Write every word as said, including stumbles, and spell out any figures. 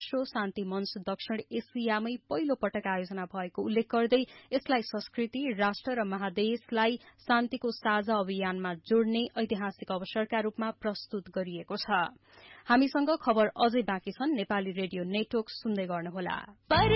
विश्व शान्ति मञ्च दक्षिण एसियामै पहिलो पटक आयोजना भएको उल्लेख गर्दै यसलाई संस्कृति राष्ट्र र महादेशलाई शान्तिको साझा अभियानमा जोड्ने ऐतिहासिक अवसरका रूपमा प्रस्तुत गरिएको छ हामीसँग खबर अझै बाँकी छन् नेपाली रेडियो नेटवर्क सुन्दै गर्नुहोला।